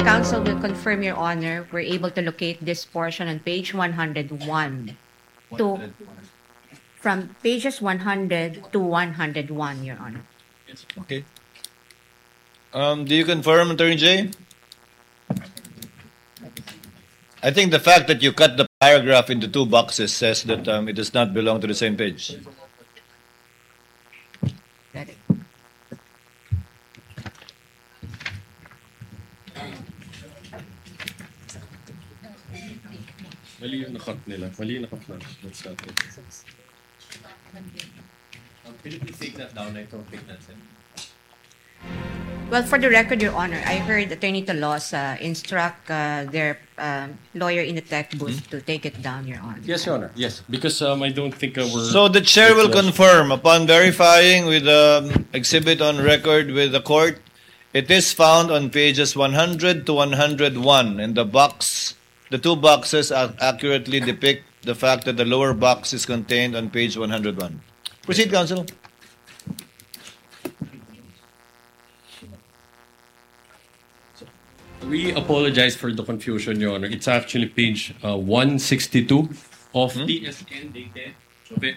Council will confirm, Your Honor, we're able to locate this portion on page 101 to from pages 100 to 101, Your Honor. Okay. Do you confirm, Attorney J? I think the fact that you cut the paragraph into two boxes says that it does not belong to the same page. Got it. Mali yung nakat nila. Mali yung naka-flash. That's not it. Can you please take that down? I don't think that's it. Well, for the record, Your Honor, I heard Attorney Tolosa instruct their lawyer in the tech booth to take it down, Your Honor. Yes, Your Honor. Yes. Because I don't think we're... So the chair will confirm upon verifying with the exhibit on record with the court, it is found on pages 100 to 101, and the two boxes accurately depict the fact that the lower box is contained on page 101. Proceed, Counsel. We apologize for the confusion, Your Honor. It's actually page 162 of TSN dated